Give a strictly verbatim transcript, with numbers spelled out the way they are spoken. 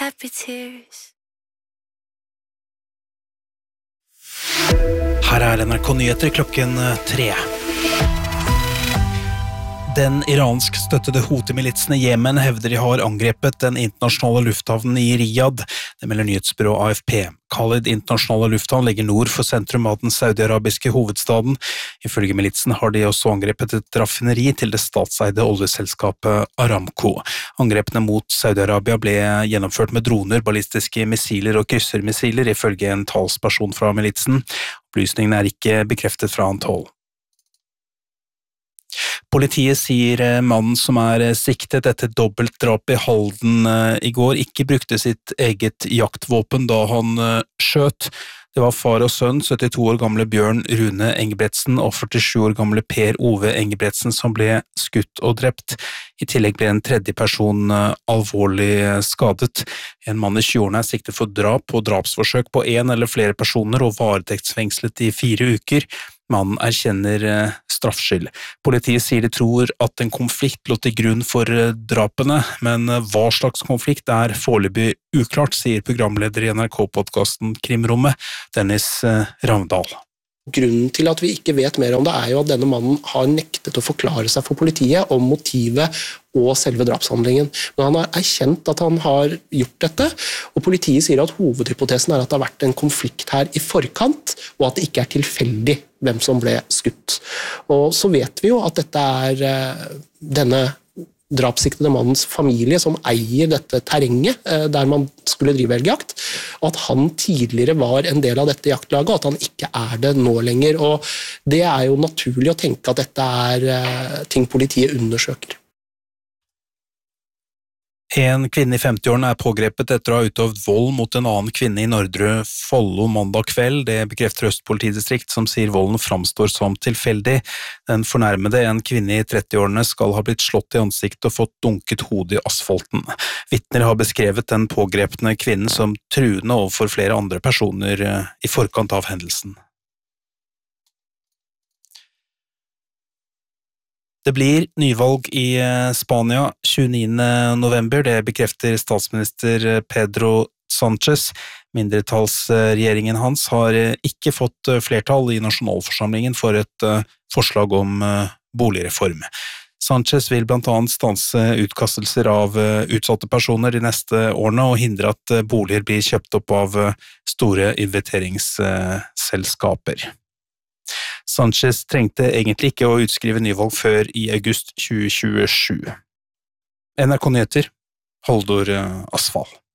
happy tears. Her er N R K Nyheter klokken tre. Den iransk-støttede Houthi-militsene i Yemen hevder de har angrepet den internasjonale lufthavnen i Riyadh. Det melder nyhetsbyrået A F P. Khalid internasjonale lufthavn ligger nord for sentrum av den saudi-arabiske hovedstaden. Ifølge militsen har de også angrepet et raffineri til det statseide oljeselskapet Aramco. Angrepene mot Saudi-Arabia ble gjennomført med droner, ballistiske missiler og kryssermissiler, ifølge en talsperson fra militsen. Opplysningene er ikke bekreftet fra annet hold. Politiet sier mannen som er siktet etter dobbelt drap i Halden i går ikke brukte sitt eget jaktvåpen da han skjøt. Det var far og sønn, syttito år gamle Bjørn Rune Engebretsen og førtisju år gamle Per Ove Engebretsen som ble skutt og drept. I tillegg ble en tredje person alvorlig skadet. En mann i tjueårene er siktet for drap og drapsforsøk på en eller flere personer og varetektsfengslet i fire uker. Mannen erkjenner straffskyld. Politiet sier de tror at en konflikt lå til grunn for drapene, men hva slags konflikt er foreløpig uklart, sier programleder i N R K-podcasten Krimrommet, Dennis Ravndal. Grunnen til at vi ikke vet mer om det er jo at denne mannen har nektet å forklare seg for politiet om motivet og selve drapshandlingen. Men han har erkjent at han har gjort dette, og politiet sier at hovedhypotesen er at det har vært en konflikt her i forkant, og at det ikke er tilfeldig hvem som ble skutt. Og så vet vi jo at dette er denne drapssiktede mannens familie som eier dette terrenget der man skulle drive elgjakt, og at han tidligere var en del av dette jaktlaget, og at han ikke er det nå lenger. Og det er jo naturlig å tenke at dette er ting politiet undersøker. En kvinne i femti-årene er pågrepet etter å ha utøvd vold mot en annen kvinne i Nordre Follo mandag kveld. Det bekrefter Øst politidistrikt, som sier volden framstår som tilfeldig. Den fornærmede, en kvinne i trettiårene, skal ha blitt slått i ansiktet og fått dunket hodet i asfalten. Vitner har beskrevet den pågrepne kvinnen som truende overfor flere andre personer i forkant av hendelsen. Det blir nyvalg i Spania tjueniende november, det bekrefter statsminister Pedro Sánchez. Mindretallsregjeringen hans har ikke fått flertall i nasjonalforsamlingen for et forslag om boligreform. Sánchez vil blant annet stanse utkastelser av utsatte personer de neste årene og hindre at boliger blir kjøpt opp av store inviteringsselskaper. Sánchez trengte egentlig ikke å utskrive nyvalg før i august tjue tjuesju. N R K Nyheter, Haldor Asfall.